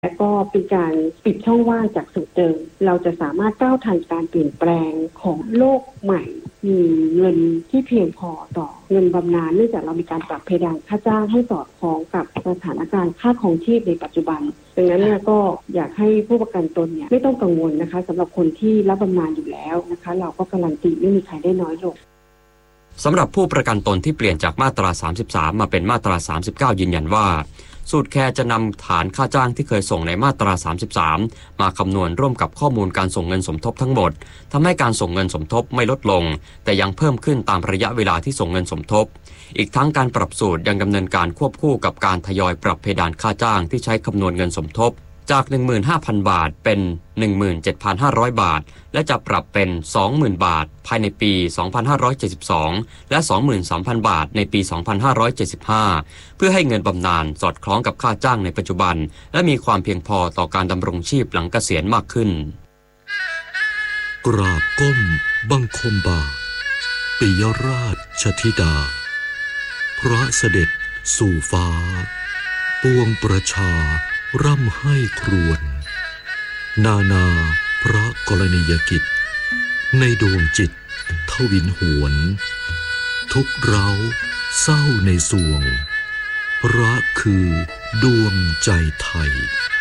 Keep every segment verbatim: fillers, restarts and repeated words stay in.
และก็เป็นการปิดช่องว่างจากสูตรเดิมเราจะสามารถก้าวทันการเปลี่ยนแปลงของโลกใหม่มีเงินที่เพียงพอต่อเงินบำนาญเนื่องจากเรามีการปรับเพดานค่าจ้างให้สอดคล้องกับสถานการณ์ค่าครองชีพในปัจจุบันดังนั้นเนี่ยก็อยากให้ผู้ประกันตนเนี่ยไม่ต้องกังวลนะคะสำหรับคนที่รับบำนาญอยู่แล้วนะคะเราก็การันตีไม่มีใครได้น้อยลงสำหรับผู้ประกันตนที่เปลี่ยนจากมาตราสามสิบสามมาเป็นมาตราสามสิบเก้ายืนยันว่าสูตรแคร์จะนำฐานค่าจ้างที่เคยส่งในมาตราสามสิบสามมาคำนวณร่วมกับข้อมูลการส่งเงินสมทบทั้งหมดทำให้การส่งเงินสมทบไม่ลดลงแต่ยังเพิ่มขึ้นตามระยะเวลาที่ส่งเงินสมทบอีกทั้งการปรับสูตรยังดำเนินการควบคู่กับการทยอยปรับเพดานค่าจ้างที่ใช้คำนวณเงินสมทบจาก หนึ่งหมื่นห้าพัน บาทเป็น หนึ่งหมื่นเจ็ดพันห้าร้อย บาทและจะปรับเป็น สองหมื่น บาทภายในปี สองพันห้าร้อยเจ็ดสิบสอง และ สองหมื่นสามพัน บาทในปี สองพันห้าร้อยเจ็ดสิบห้า เพื่อให้เงินบำนาญสอดคล้องกับค่าจ้างในปัจจุบันและมีความเพียงพอต่อการดำรงชีพหลังเกษียณมากขึ้นกราบก้มบังคมบาทปิยราชธิดาพระเสด็จสู่ฟ้าปวงประชาร่ำให้ครวญนานาพระกรณียกิจในดวงจิตทวินหวนทุกเร้าเศร้าในสวงรักคือดวงใจไทย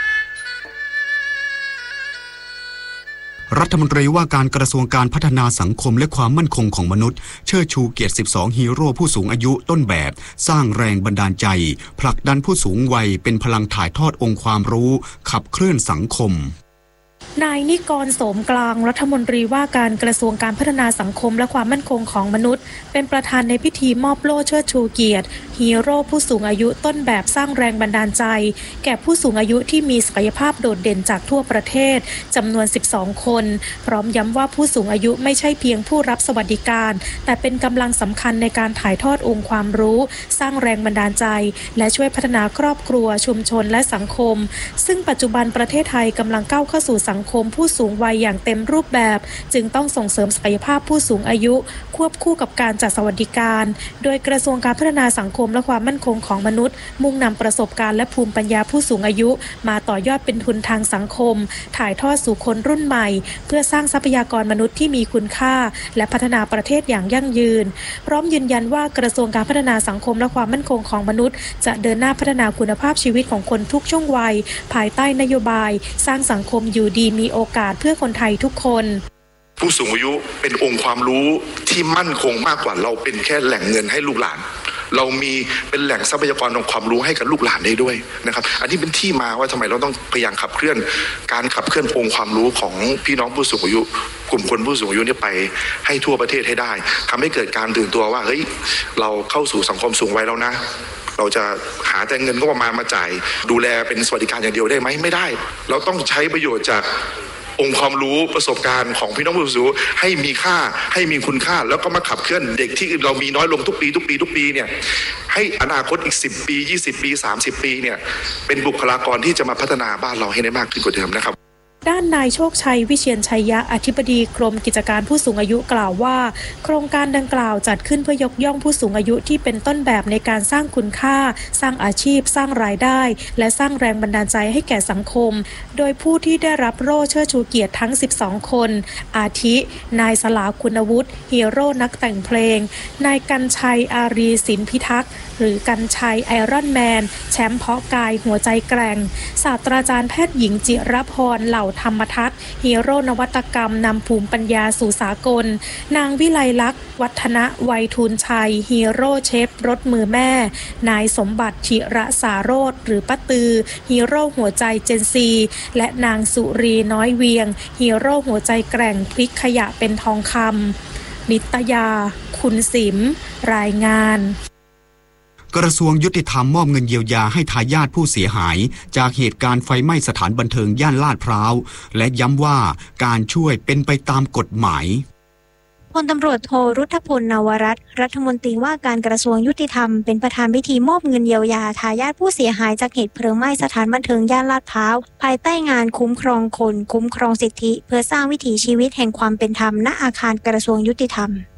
รัฐมนตรีว่าการกระทรวงการพัฒนาสังคมและความมั่นคงของมนุษย์เชิดชูเกียรติสิบสองฮีโร่ผู้สูงอายุต้นแบบสร้างแรงบันดาลใจผลักดันผู้สูงวัยเป็นพลังถ่ายทอดองค์ความรู้ขับเคลื่อนสังคมนายนิกรโสมกลางรัฐมนตรีว่าการกระทรวงการพัฒนาสังคมและความมั่นคงของมนุษย์เป็นประธานในพิธีมอบโล่เชิดชูเกียรติฮีโร่ผู้สูงอายุต้นแบบสร้างแรงบันดาลใจแก่ผู้สูงอายุที่มีศักยภาพโดดเด่นจากทั่วประเทศจำนวนสิบสองคนพร้อมย้ำว่าผู้สูงอายุไม่ใช่เพียงผู้รับสวัสดิการแต่เป็นกำลังสำคัญในการถ่ายทอดองค์ความรู้สร้างแรงบันดาลใจและช่วยพัฒนาครอบครัวชุมชนและสังคมซึ่งปัจจุบันประเทศไทยกำลังก้าวเข้าสู่สังคมผู้สูงวัยอย่างเต็มรูปแบบจึงต้องส่งเสริมศักยภาพผู้สูงอายุควบคู่กับการจัดสวัสดิการโดยกระทรวงการพัฒนาสังคมและความมั่นคงของมนุษย์มุ่งนำประสบการณ์และภูมิปัญญาผู้สูงอายุมาต่อยอดเป็นทุนทางสังคมถ่ายทอดสู่คนรุ่นใหม่เพื่อสร้างทรัพยากรมนุษย์ที่มีคุณค่าและพัฒนาประเทศอย่างยั่งยืนพร้อมยืนยันว่ากระทรวงการพัฒนาสังคมและความมั่นคงของมนุษย์จะเดินหน้าพัฒนาคุณภาพชีวิตของคนทุกช่วงวัยภายใต้นโยบายสร้างสังคมอยู่ดีมีโอกาสเพื่อคนไทยทุกคนผู้สูงอายุเป็นองค์ความรู้ที่มั่นคงมากกว่าเราเป็นแค่แหล่งเงินให้ลูกหลานเรามีเป็นแหล่งทรัพยากรองค์ความรู้ให้กับลูกหลานได้ด้วยนะครับอันนี้เป็นที่มาว่าทำไมเราต้องพยายามขับเคลื่อนการขับเคลื่อนองค์ความรู้ของพี่น้องผู้สูงอายุกลุ่มคนผู้สูงอายุนี่ไปให้ทั่วประเทศให้ได้ทำให้เกิดการตื่นตัวว่าเฮ้ยเราเข้าสู่สังคมสูงวัยแล้วนะเราจะหาแต่เงินก็ประมาณมาจ่ายดูแลเป็นสวัสดิการอย่างเดียวได้ไหมไม่ได้เราต้องใช้ประโยชน์จากองค์ความรู้ประสบการณ์ของพี่น้องผู้สูงอายุให้มีค่าให้มีคุณค่าแล้วก็มาขับเคลื่อนเด็กที่เรามีน้อยลงทุกปีทุกปีทุกปีเนี่ยให้อนาคตอีกสิบปียี่สิบปีสามสิบปีเนี่ยเป็นบุคลากรที่จะมาพัฒนาบ้านเราให้ได้มากขึ้นกว่าเดิมนะครับด้านนายโชคชัยวิเชียรชัยยะอธิบดีกรมกิจการผู้สูงอายุกล่าวว่าโครงการดังกล่าวจัดขึ้นเพื่อยกย่องผู้สูงอายุที่เป็นต้นแบบในการสร้างคุณค่าสร้างอาชีพสร้างรายได้และสร้างแรงบันดาลใจให้แก่สังคมโดยผู้ที่ได้รับโล่เชิดชูเกียรติทั้งสิบสองคนอาทินายสลาคุณวุฒิฮีโร่นักแต่งเพลงนายกัญชัยอารีศิลป์พิทักษ์หรือกัญชัยไอรอนแมนแชมป์เพาะกายหัวใจแกร่งศาสตราจารย์แพทย์หญิงจิรพรเหล่าธรรมทัศน์ฮีโร่นวัตกรรมนำภูมิปัญญาสู่สากลนางวิไลลักษณ์วัฒนะไวยทูลชัยฮีโร่เชฟรถมือแม่นายสมบัติธิระสาโรธหรือป้าตือฮีโร่หัวใจเจนซีและนางสุรีน้อยเวียงฮีโร่หัวใจแกร่งพลิกขยะเป็นทองคำนิตยาคุณสิมรายงานกระทรวงยุติธรรมมอบเงินเยียวยาให้ทายาทผู้เสียหายจากเหตุการณ์ไฟไหม้สถานบันเทิงย่านลาดพร้าวและย้ำว่าการช่วยเป็นไปตามกฎหมายพลตำรวจโทรุทธพลนวรัตน์รัฐมนตรีว่าการกระทรวงยุติธรรมเป็นประธานพิธีมอบเงินเยียวยาทายาทผู้เสียหายจากเหตุเพลิงไหม้สถานบันเทิงย่านลาดพร้าวภายใต้งานคุ้มครองคนคุ้มครองสิทธิเพื่อสร้างวิถีชีวิตแห่งความเป็นธรรมณอาคารกระทรวงยุติธรรม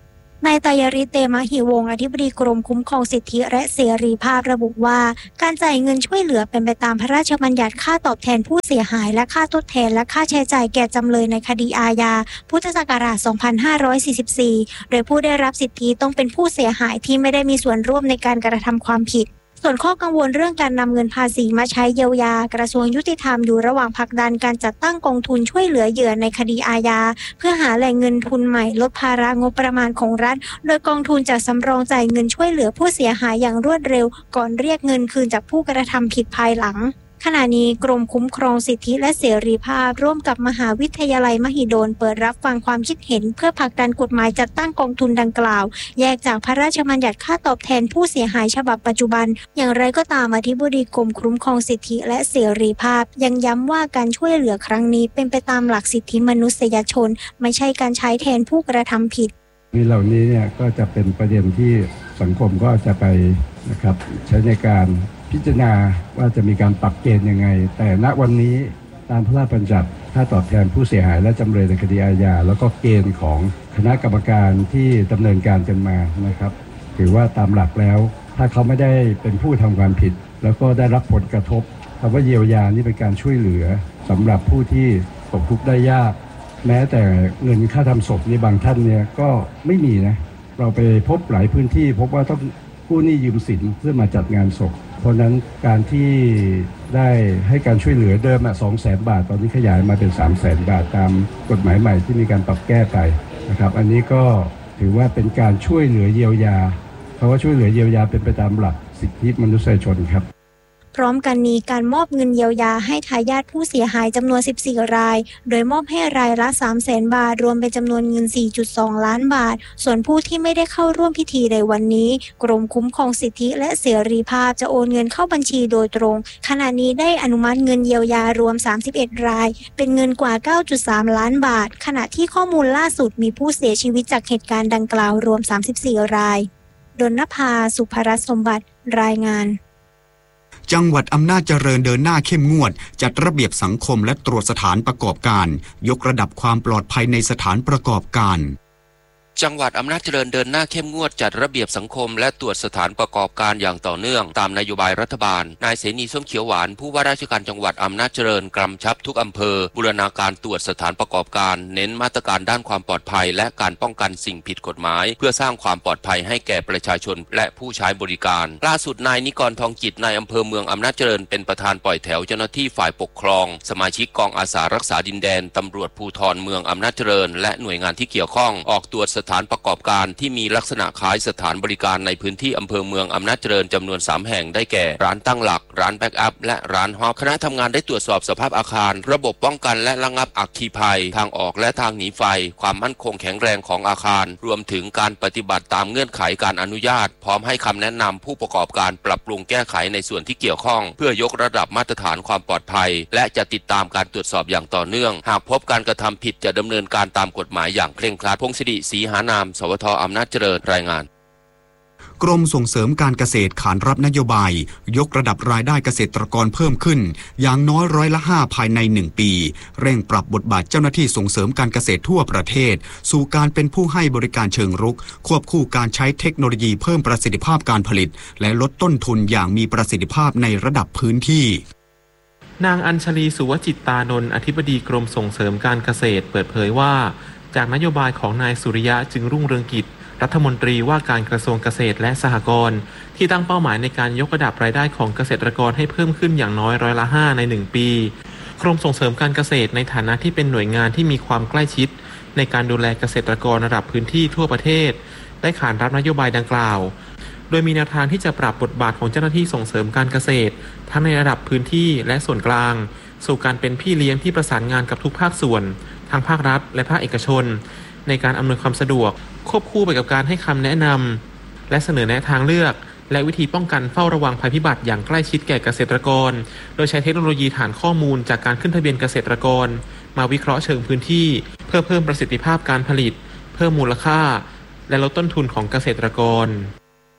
นายไตรยฤทธิ์เตมะหิวงศ์อธิบดีกรมคุ้มครองสิทธิและเสรีภาพระบุว่าการจ่ายเงินช่วยเหลือเป็นไปตามพระราชบัญญัติค่าตอบแทนผู้เสียหายและค่าทดแทนและค่าใช้จ่ายแก่จำเลยในคดีอาญาพุทธศักราช สองพันห้าร้อยสี่สิบสี่ โดยผู้ได้รับสิทธิต้องเป็นผู้เสียหายที่ไม่ได้มีส่วนร่วมในการกระทำความผิดส่วนข้อกังวลเรื่องการนำเงินภาษีมาใช้เยียวยากระทรวงยุติธรรมอยู่ระหว่างผลักดันการจัดตั้งกองทุนช่วยเหลือเหยื่อในคดีอาญาเพื่อหาแหล่งเงินทุนใหม่ลดภาระงบประมาณของรัฐโดยกองทุนจะสำรองจ่ายเงินช่วยเหลือผู้เสียหายอย่างรวดเร็วก่อนเรียกเงินคืนจากผู้กระทำผิดภายหลังขณะนี้กรมคุ้มครองสิทธิและเสรีภาพร่วมกับมหาวิทยาลัยมหิดลเปิดรับฟังความคิดเห็นเพื่อผลักดันกฎหมายจัดตั้งกองทุนดังกล่าวแยกจากพระราชบัญญัติค่าตอบแทนผู้เสียหายฉบับปัจจุบันอย่างไรก็ตามอธิบดีกรมคุ้มครองสิทธิและเสรีภาพยังย้ำว่าการช่วยเหลือครั้งนี้เป็นไปตามหลักสิทธิมนุษยชนไม่ใช่การใช้แทนผู้กระทำผิดนี่เหล่านี้เนี่ยก็จะเป็นประเด็นที่สังคมก็จะไปนะครับใช้ในการพิจารณาว่าจะมีการปรับเกณฑ์ยังไงแต่ณวันนี้ตามพระราชบัญญัติค่าตอบแทนผู้เสียหายและจำเลยในคดีอาญาแล้วก็เกณฑ์ของคณะกรรมการที่ดำเนินการกันมานะครับถือว่าตามหลักแล้วถ้าเขาไม่ได้เป็นผู้ทำความผิดแล้วก็ได้รับผลกระทบคำว่าเยียวยานี่เป็นการช่วยเหลือสำหรับผู้ที่ตกทุกข์ได้ยากแม้แต่เงินค่าทำศพนี่บางท่านเนี่ยก็ไม่มีนะเราไปพบหลายพื้นที่พบว่าต้องกู้หนี้ยืมสินเพื่อมาจัดงานศพเพราะนั้นการที่ได้ให้การช่วยเหลือเดิมอ่ะ สองแสน บาทตอนนี้ขยายมาเป็น สามแสน บาทตามกฎหมายใหม่ที่มีการปรับแก้ไปนะครับอันนี้ก็ถือว่าเป็นการช่วยเหลือเยียวยาเพราะว่าช่วยเหลือเยียวยาเป็นไปตามหลักสิทธิมนุษยชนครับพร้อมกันนี้การมอบเงินเยียวยาให้ทายาทผู้เสียหายจำนวนสิบสี่รายโดยมอบให้รายละ สามแสน บาทรวมเป็นจำนวนเงิน สี่จุดสอง ล้านบาทส่วนผู้ที่ไม่ได้เข้าร่วมพิธีในวันนี้กรมคุ้มครองสิทธิและเสรีภาพจะโอนเงินเข้าบัญชีโดยตรงขณะนี้ได้อนุมัติเงินเยียวยารวมสามสิบเอ็ดรายเป็นเงินกว่า เก้าจุดสาม ล้านบาทขณะที่ข้อมูลล่าสุดมีผู้เสียชีวิตจากเหตุการณ์ดังกล่าวรวมสามสิบสี่รายดลนภาสุภรัตน์สมบัติรายงานจังหวัดอำนาจเจริญเดินหน้าเข้มงวดจัดระเบียบสังคมและตรวจสถานประกอบการยกระดับความปลอดภัยในสถานประกอบการจังหวัดอำนาจเจริญเดินหน้าเข้มงวดจัดระเบียบสังคมและตรวจสถานประกอบการอย่างต่อเนื่องตามนโยบายรัฐบาลนายเสนีส้มเขียวหวานผู้ว่าราชการจังหวัดอำนาจเจริญกำชับทุกอำเภอบูรณาการตรวจสถานประกอบการเน้นมาตรการด้านความปลอดภัยและการป้องกันสิ่งผิดกฎหมายเพื่อสร้างความปลอดภัยให้แก่ประชาชนและผู้ใช้บริการล่าสุดนายนิกรทองจิตนายอำเภอเมืองอำนาจเจริญเป็นประธานปล่อยแถวเจ้าหน้าที่ฝ่ายปกครองสมาชิกกองอาสารักษาดินแดนตำรวจภูธรเมืองอำนาจเจริญและหน่วยงานที่เกี่ยวข้องออกตรวจสถานประกอบการที่มีลักษณะคล้ายสถานบริการในพื้นที่อำเภอเมืองอำนาจเจริญจำนวนสามแห่งได้แก่ร้านตั้งหลักร้านแบ็กอัพและร้านฮอปคณะทำงานได้ตรวจสอบสภาพอาคารระบบป้องกันและระงับอัคคีภัยทางออกและทางหนีไฟความมั่นคงแข็งแรงของอาคารรวมถึงการปฏิบัติตามเงื่อนไขการอนุญาตพร้อมให้คำแนะนำผู้ประกอบการปรับปรุงแก้ไขในส่วนที่เกี่ยวข้องเพื่อยกระดับมาตรฐานความปลอดภัยและจะติดตามการตรวจสอบอย่างต่อเนื่องหากพบการกระทำผิดจะดำเนินการตามกฎหมายอย่างเคร่งครัดพงศิริศรีหานามสวทอำนาจเจริญรายงานกรมส่งเสริมการเกษตรขานรับนโยบายยกระดับรายได้เกษตรกรเพิ่มขึ้นอย่างน้อยร้อยละห้าภายในหนึ่งปีเร่งปรับบทบาทเจ้าหน้าที่ส่งเสริมการเกษตรทั่วประเทศสู่การเป็นผู้ให้บริการเชิงรุกควบคู่การใช้เทคโนโลยีเพิ่มประสิทธิภาพการผลิตและลดต้นทุนอย่างมีประสิทธิภาพในระดับพื้นที่นางอัญชลีสุวจิตตานนท์อธิบดีกรมส่งเสริมการเกษตรเปิดเผยว่าจากนโยบายของนายสุริยะจึงรุ่งเรืองกิจรัฐมนตรีว่าการกระทรวงเกษตรและสหกรณ์ที่ตั้งเป้าหมายในการยกระดับรายได้ของเกษตรกรให้เพิ่มขึ้นอย่างน้อยร้อยละห้าในหนึ่งปีกรมส่งเสริมการเกษตรในฐานะที่เป็นหน่วยงานที่มีความใกล้ชิดในการดูแลเกษตรกรระดับพื้นที่ทั่วประเทศได้ขานรับนโยบายดังกล่าวโดยมีแนวทางที่จะปรับบทบาทของเจ้าหน้าที่ส่งเสริมการเกษตรทั้งในระดับพื้นที่และส่วนกลางสู่การเป็นพี่เลี้ยงที่ประสานงานกับทุกภาคส่วนทั้งภาครัฐและภาคเอกชนในการอำนวยความสะดวกควบคู่ไปกับการให้คำแนะนำและเสนอแนะทางเลือกและวิธีป้องกันเฝ้าระวังภัยพิบัติอย่างใกล้ชิดแก่เกษตรกรโดยใช้เทคโนโลยีฐานข้อมูลจากการขึ้นทะเบียนเกษตรกรมาวิเคราะห์เชิงพื้นที่เพื่อเพิ่มประสิทธิภาพการผลิตเพิ่มมูลค่าและลดต้นทุนของเกษตรกร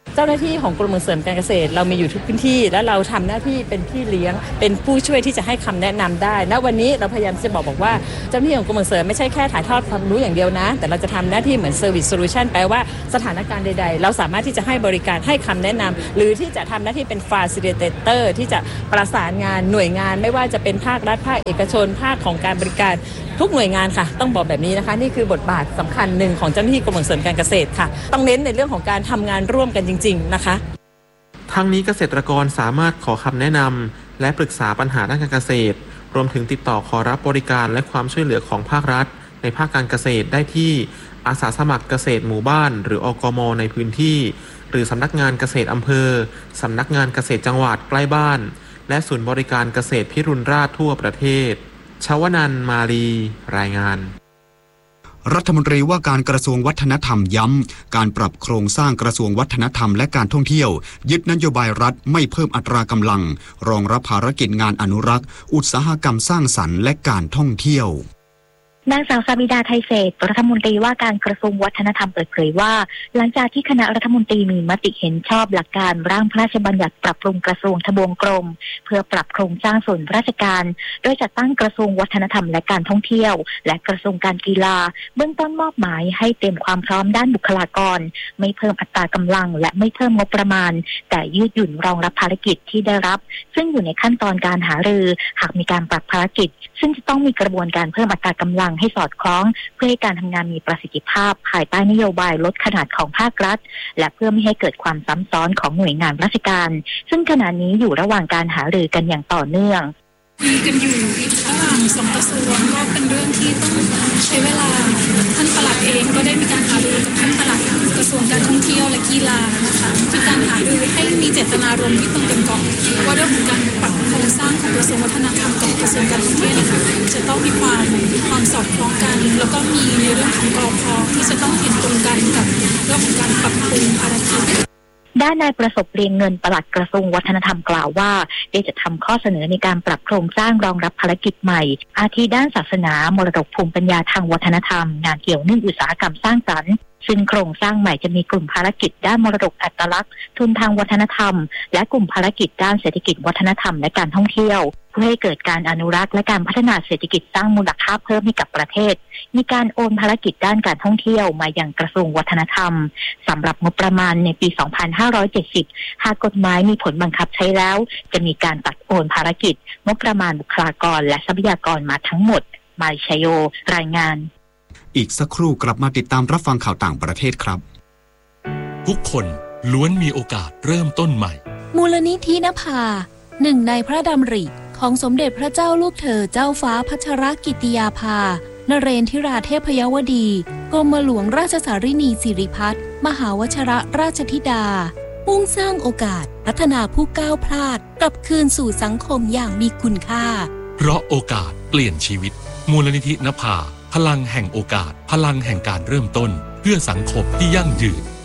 เจ้าหน้าที่ของกรมส่งเสริมการเกษตรเรามีอยู่ทุกพื้นที่และเราทำหน้าที่เป็นพี่เลี้ยงเป็นผู้ช่วยที่จะให้คำแนะนำได้ณวันนี้เราพยายามจะบอกบอกว่าเจ้าหน้าที่ของกรมส่งเสริมไม่ใช่แค่ถ่ายทอดความรู้อย่างเดียวนะแต่เราจะทำหน้าที่เหมือน Service Solution แปลว่าสถานการณ์ใดๆเราสามารถที่จะให้บริการให้คำแนะนำหรือที่จะทำหน้าที่เป็น Facilitator ที่จะประสานงานหน่วยงานไม่ว่าจะเป็นภาครัฐภาคเอกชนภาคของการบริการทุกหน่วยงานค่ะต้องบอกแบบนี้นะคะนี่คือบทบาทสำคัญหนึ่งของเจ้าหน้าที่กรมส่งเสริมการเกษตรค่ะต้องเน้นในเรื่องของการทำงานร่วมกันจริงๆนะคะทั้งนี้เกษตรกรสามารถขอคำแนะนำและปรึกษาปัญหาด้านการเกษตรรวมถึงติดต่อขอรับบริการและความช่วยเหลือของภาครัฐในภาคการเกษตรได้ที่อาสาสมัครเกษตรหมู่บ้านหรืออกม.ในพื้นที่หรือสำนักงานเกษตรอำเภอสำนักงานเกษตรจังหวัดใกล้บ้านและศูนย์บริการเกษตรพิรุณราชทั่วประเทศชวนันท์มาลีรายงานรัฐมนตรีว่าการกระทรวงวัฒนธรรมย้ำการปรับโครงสร้างกระทรวงวัฒนธรรมและการท่องเที่ยวยึดนโยบายรัฐไม่เพิ่มอัตรากำลังรองรับภารกิจงานอนุรักษ์อุตสาหกรรมสร้างสรรค์และการท่องเที่ยวนางสาวสามิดาไทยเศรษฐ์รัฐมนตรีว่าการกระทรวงวัฒนธรรมเปิดเผยว่าหลังจากที่คณะรัฐมนตรีมีมติเห็นชอบหลักการร่างพระราชบัญญัติปรับปรุงกระทรวงทบวงกรมเพื่อปรับโครงสร้างส่วนราชการโดยจัดตั้งกระทรวงวัฒนธรรมและการท่องเที่ยวและกระทรวงการกีฬาเบื้องต้นมอบหมายให้เตรียมความพร้อมด้านบุคลากรไม่เพิ่มอัตรากำลังและไม่เพิ่มงบประมาณแต่ยืดหยุ่นรองรับภารกิจที่ได้รับซึ่งอยู่ในขั้นตอนการหารือหากมีการปรับภารกิจซึ่งจะต้องมีกระบวนการเพิ่มอัตรากำลังให้สอดคล้องเพื่อให้การทำงานมีประสิทธิภาพภายใต้นโยบายลดขนาดของภาครัฐและเพื่อไม่ให้เกิดความซ้ำซ้อนของหน่วยงานราชการซึ่งขณะนี้อยู่ระหว่างการหารือกันอย่างต่อเนื่องมีกันอยู่ระหว่างสองกระทรวงก็เป็นเรื่องที่ต้องใช้เวลาท่านปลัดเองก็ได้มีการหารือกับท่านปลัดกระทรวงการท่องเที่ยวและกีฬานะคะเป็นการหารือให้มีเจตนารมณ์ที่ตรงกันก่อนว่าเรื่องของการปรับโครงสร้างของกระทรวงวัฒนธรรมกับกระทรวงการท่องเที่ยวนะคะจะต้องมีความความสอดคล้องกันแล้วก็มีในเรื่องของกพ.ที่จะต้องเห็นตรงกันกับเรื่องของการปรับปรุงภารกิจด้านนายประสบเรียงเงินปลัดกระทรวงวัฒนธรรมกล่าวว่าได้จะทำข้อเสนอในการปรับโครงสร้างรองรับภารกิจใหม่อาทิด้านศาสนามรดกภูมิปัญญาทางวัฒนธรรมงานเกี่ยวเนื่องอุตสาหกรรมสร้างสรรค์ซึ่งโครงสร้างใหม่จะมีกลุ่มภารกิจด้านมรดกอัตลักษณ์ทุนทางวัฒนธรรมและกลุ่มภารกิจด้านเศรษฐกิจวัฒนธรรมและการท่องเที่ยวเพื่อให้เกิดการอนุรักษ์และการพัฒนาเศรษฐกิจสร้างมูลค่าเพิ่มให้กับประเทศมีการโอนภารกิจด้านการท่องเที่ยวมายังกระทรวงวัฒนธรรมสำหรับงบประมาณในปี สองพันห้าร้อยเจ็ดสิบ หากกฎหมายมีผลบังคับใช้แล้วจะมีการตัดโอนภารกิจงบประมาณบุคลากรและทรัพยากรมาทั้งหมดมาริชโยรายงานอีกสักครู่กลับมาติดตามรับฟังข่าวต่างประเทศครับทุกคนล้วนมีโอกาสเริ่มต้นใหม่มูลนิธินภาหนึ่งในพระดำริของสมเด็จพระเจ้าลูกเธอเจ้าฟ้าพัชรกิติยาภานเรนทิราเทพยวดีกรมหลวงราชสารินีสิริพัฒน์มหาวชรราชธิดามุ่งสร้างโอกาสพัฒนาผู้ก้าวพลาดกลับคืนสู่สังคมอย่างมีคุณค่าเพราะโอกาสเปลี่ยนชีวิตมูลนิธินภาพลังแห่งโอกาสพลังแห่งการเริ่มต้นเพื่อสังคมที่ยั่งยืน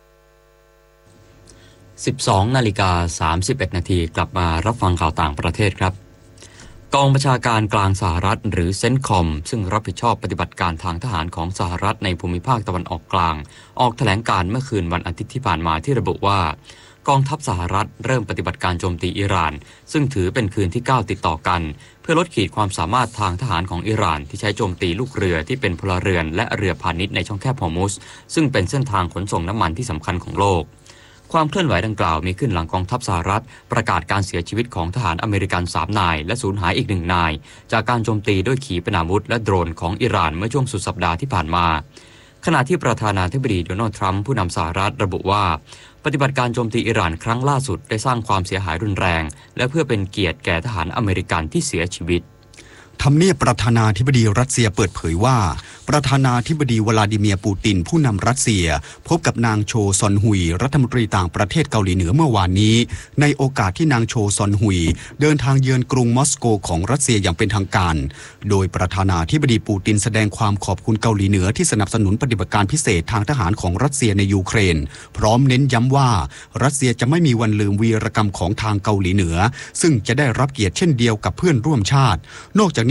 สิบสองนาฬิกาสามสิบเอ็ดนาทีกลับมารับฟังข่าวต่างประเทศครับกองบัญชาการกลางสหรัฐหรือเซ็นคอมซึ่งรับผิดชอบปฏิบัติการทางทหารของสหรัฐในภูมิภาคตะวันออกกลางออกแถลงการเมื่อคืนวันอาทิตย์ที่ผ่านมาที่ระบุว่ากองทัพสหรัฐเริ่มปฏิบัติการโจมตีอิหร่านซึ่งถือเป็นคืนที่เก้าติดต่อกันเพื่อลดขีดความสามารถทางทหารของอิหร่านที่ใช้โจมตีลูกเรือที่เป็นพลเรือนและเรือพาณิชย์ในช่องแคบฮอร์มุซซึ่งเป็นเส้นทางขนส่งน้ำมันที่สำคัญของโลกความเคลื่อนไหวดังกล่าวมีขึ้นหลังกองทัพสหรัฐประกาศการเสียชีวิตของทหารอเมริกันสามนายและสูญหายอีกหนึ่งนายจากการโจมตีด้วยขีปนาวุธและโดรนของอิหร่านเมื่อช่วงสุดสัปดาห์ที่ผ่านมาขณะที่ประธานาธิบดีโดนัลด์ทรัมป์ผู้นำสหรัฐระบุว่าปฏิบัติการโจมตีอิหร่านครั้งล่าสุดได้สร้างความเสียหายรุนแรงและเพื่อเป็นเกียรติแก่ทหารอเมริกันที่เสียชีวิตทำเนียบประธานาธิบดีรัสเซียเปิดเผยว่าประธานาธิบดีวลาดิเมียร์ปูตินผู้นำรัสเซียพบกับนางโชซอนฮุยรัฐมนตรีต่างประเทศเกาหลีเหนือเมื่อวานนี้ในโอกาสที่นางโชซอนฮุยเดินทางเยือนกรุงมอสโกของรัสเซียอย่างเป็นทางการโดยประธานาธิบดีปูตินแสดงความขอบคุณเกาหลีเหนือที่สนับสนุนปฏิบัติการพิเศษทางทหารของรัสเซียในยูเครนพร้อมเน้นย้ำว่ารัสเซียจะไม่มีวันลืมวีรกรรมของทางเกาหลีเหนือซึ่งจะได้รับเกียรติเช่นเดียวกับเพื่อนร่วมชาตินอกจากนี้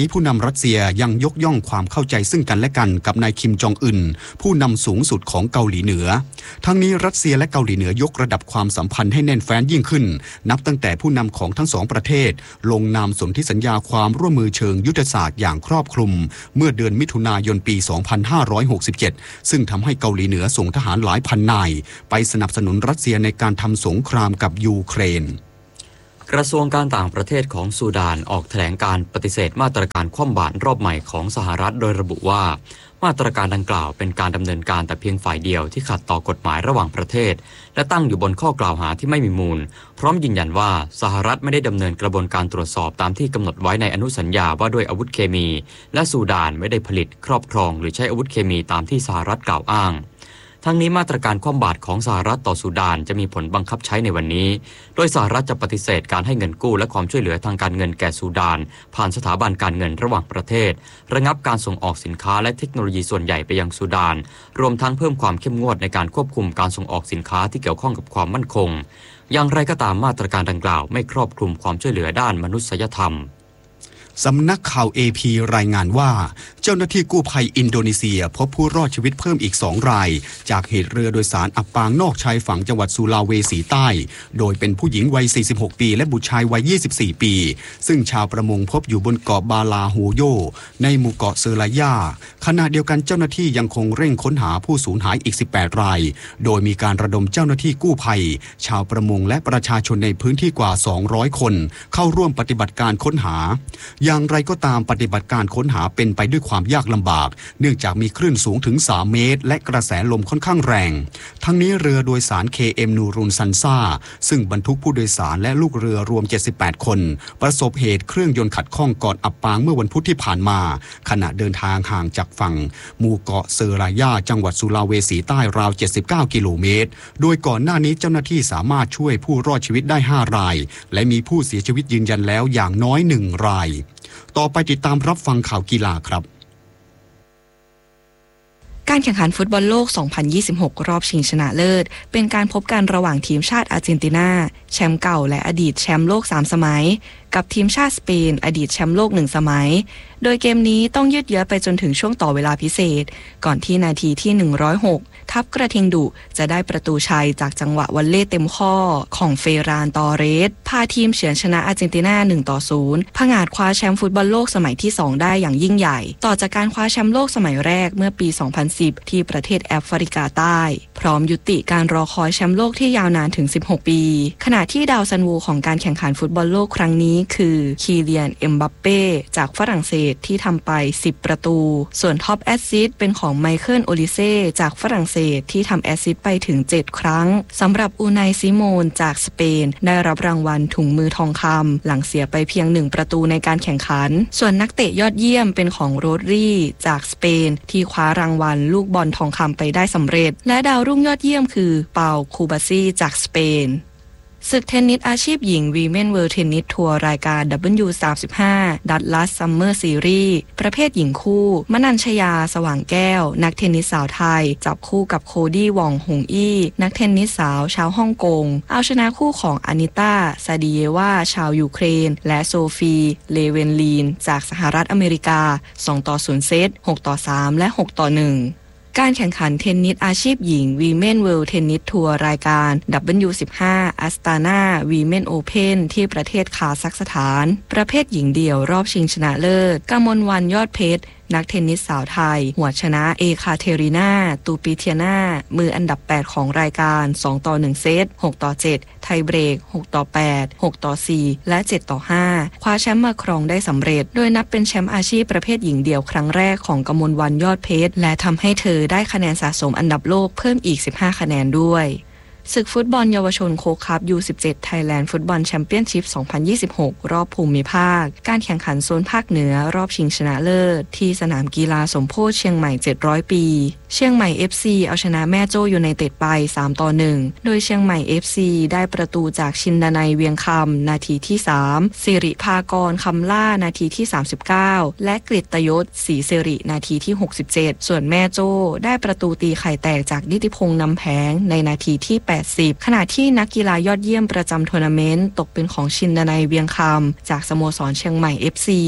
นี้ผู้นำรัสเซียยังยกย่องความเข้าใจซึ่งกันและกันกับนายคิมจองอึนผู้นำสูงสุดของเกาหลีเหนือทั้งนี้รัสเซียและเกาหลีเหนือยกระดับความสัมพันธ์ให้แน่นแฟ้นยิ่งขึ้นนับตั้งแต่ผู้นำของทั้งสองประเทศลงนามสนธิสัญญาความร่วมมือเชิงยุทธศาสตร์อย่างครอบคลุมเมื่อเดือนมิถุนายนปี สองพันห้าร้อยหกสิบเจ็ด ซึ่งทำให้เกาหลีเหนือส่งทหารหลายพันนายไปสนับสนุนรัสเซียในการทำสงครามกับยูเครนกระทรวงการต่างประเทศของซูดานออกแถลงการปฏิเสธมาตรการคว่ำบาตรรอบใหม่ของสหรัฐโดยระบุว่ามาตรการดังกล่าวเป็นการดำเนินการแต่เพียงฝ่ายเดียวที่ขัดต่อกฎหมายระหว่างประเทศและตั้งอยู่บนข้อกล่าวหาที่ไม่มีมูลพร้อมยืนยันว่าสหรัฐไม่ได้ดำเนินกระบวนการตรวจสอบตามที่กำหนดไว้ในอนุสัญญาว่าด้วยอาวุธเคมีและซูดานไม่ได้ผลิตครอบครองหรือใช้อาวุธเคมีตามที่สหรัฐกล่าวอ้างทั้งนี้มาตรการคว่ำบาตรของสหรัฐต่อซูดานจะมีผลบังคับใช้ในวันนี้โดยสหรัฐจะปฏิเสธการให้เงินกู้และความช่วยเหลือทางการเงินแก่ซูดานผ่านสถาบันการเงินระหว่างประเทศระงับการส่งออกสินค้าและเทคโนโลยีส่วนใหญ่ไปยังซูดานรวมทั้งเพิ่มความเข้มงวดในการควบคุมการส่งออกสินค้าที่เกี่ยวข้องกับความมั่นคงอย่างไรก็ตามมาตรการดังกล่าวไม่ครอบคลุมความช่วยเหลือด้านมนุษยธรรมสำนักข่าว เอ พี รายงานว่าเจ้าหน้าที่กู้ภัยอินโดนีเซียพบผู้รอดชีวิตเพิ่มอีกสองรายจากเหตุเรือโดยสารอับปางนอกชายฝั่งจังหวัดสุลาเวสีใต้โดยเป็นผู้หญิงวัยสี่สิบหกปีและบุตรชายวัยยี่สิบสี่ปีซึ่งชาวประมงพบอยู่บนเกาะบาลาโฮโยในหมู่เกาะเซอร์ลายาขณะเดียวกันเจ้าหน้าที่ยังคงเร่งค้นหาผู้สูญหายอีกสิบแปดรายโดยมีการระดมเจ้าหน้าที่กู้ภัยชาวประมงและประชาชนในพื้นที่กว่าสองร้อยคนเข้าร่วมปฏิบัติการค้นหาอย่างไรก็ตามปฏิบัติการค้นหาเป็นไปด้วยความยากลำบากเนื่องจากมีคลื่นสูงถึงสามเมตรและกระแสลมค่อนข้างแรงทั้งนี้เรือโดยสาร เค เอ็ม นูรุนซันซาซึ่งบรรทุกผู้โดยสารและลูกเรือรวมเจ็ดสิบแปดคนประสบเหตุเครื่องยนต์ขัดข้องก่อนอับปางเมื่อวันพุธที่ผ่านมาขณะเดินทางห่างจากฝั่งหมู่เกาะเซอร์ลายาจังหวัดสุลาเวสีใต้ราวเจ็ดสิบเก้ากิโลเมตรโดยก่อนหน้านี้เจ้าหน้าที่สามารถช่วยผู้รอดชีวิตได้ห้ารายและมีผู้เสียชีวิตยืนยันแล้วอย่างน้อยหนึ่งรายต่อไปติดตามรับฟังข่าวกีฬาครับการแข่งขันฟุตบอลโลก สองพันยี่สิบหก รอบชิงชนะเลิศเป็นการพบกันระหว่างทีมชาติอาร์เจนตินาแชมป์เก่าและอดีตแชมป์โลกสามสมัยกับทีมชาติสเปนอดีตแชมป์โลกหนึ่งสมัยโดยเกมนี้ต้องยืดเยื้อไปจนถึงช่วงต่อเวลาพิเศษก่อนที่นาทีที่หนึ่งร้อยหกทัพกระทิงดุจะได้ประตูชัยจากจังหวะวอลเลย์เต็มข้อของเฟรานตอเรสพาทีมเฉือนชนะอาร์เจนตินา หนึ่งต่อศูนย์ ผงาดคว้าแชมป์ฟุตบอลโลกสมัยที่สองได้อย่างยิ่งใหญ่ต่อจากการคว้าแชมป์โลกสมัยแรกเมื่อปี สองพันสิบ ที่ประเทศแอฟริกาใต้พร้อมยุติการรอคอยแชมป์โลกที่ยาวนานถึงสิบหกปีขณะที่ดาวซันโวของการแข่งขันฟุตบอลโลกครั้งนี้คือคีเลียน เอ็มบัปเป้จากฝรั่งเศสที่ทำไปสิบประตูส่วนท็อปแอสซิสต์เป็นของไมเคิลโอลิเซ่จากฝรั่งเศสที่ทำแอสซิสต์ไปถึงเจ็ดครั้งสำหรับอูไนซิโมนจากสเปนได้รับรางวัลถุงมือทองคำหลังเสียไปเพียงหนึ่งประตูในการแข่งขันส่วนนักเตะยอดเยี่ยมเป็นของโรดรี่จากสเปนที่คว้ารางวัลลูกบอลทองคำไปได้สำเร็จและดาวรุ่งยอดเยี่ยมคือเปาคูบาซีจากสเปนศึกเทนนิสอาชีพหญิง Women World Tennis Tour รายการ ดับเบิลยู สามสิบห้า Dallas Summer Series ประเภทหญิงคู่มนัญชยาสว่างแก้วนักเทนนิสสาวไทยจับคู่กับโคดี้วองหงอี้นักเทนนิสสาวชาวฮ่องกงเอาชนะคู่ของอานิต้าซาดิเยวาชาวยูเครนและโซฟีเลเวนลีนจากสหรัฐอเมริกาสองต่อศูนย์เซตหกต่อสามและหกต่อหนึ่งการแข่งขันเทนนิสอาชีพหญิง Women World Tennis Tour รายการ ดับเบิลยู สิบห้า Astana Women Open ที่ประเทศคาซัคสถานประเภทหญิงเดี่ยวรอบชิงชนะเลิศกมลวรรณยอดเพชรนักเทนนิสสาวไทยหัวชนะเอคาเทรินาตูปิเทียนามืออันดับแปดของรายการสองต่อหนึ่งเซตหกต่อเจ็ดไทยเบรกหกต่อแปด หกต่อสี่และเจ็ดต่อห้าคว้าแชมป์มาครองได้สำเร็จโดยนับเป็นแชมป์อาชีพประเภทหญิงเดี่ยวครั้งแรกของกมลวรรณยอดเพชรและทำให้เธอได้คะแนนสะสมอันดับโลกเพิ่มอีกสิบห้าคะแนนด้วยศึกฟุตบอลเยาวชนโค้กคัพ ยู สิบเจ็ด Thailand Football Championship สองพันยี่สิบหก รอบภูมิภาคการแข่งขันโซนภาคเหนือรอบชิงชนะเลิศที่สนามกีฬาสมโพธิเชียงใหม่เจ็ดร้อยปีเชียงใหม่ เอฟ ซี เอาชนะแม่โจ้ยูไนเต็ดไปสามต่อหนึ่งโดยเชียงใหม่ เอฟ ซี ได้ประตูจากชินดนัยเวียงคำนาทีที่สามสิริภากรคำล่านาทีที่สามสิบเก้าและกฤตยศศรีสิรินาทีที่หกสิบเจ็ดส่วนแม่โจ้ได้ประตูตีไข่แตกจากนิติพงษ์นำแผงในนาทีที่แปดสิบขณะที่นักกีฬายอดเยี่ยมประจำทัวร์นาเมนต์ตกเป็นของชินดนัยเวียงคำจากสโมสรเชียงใหม่ เอฟ ซี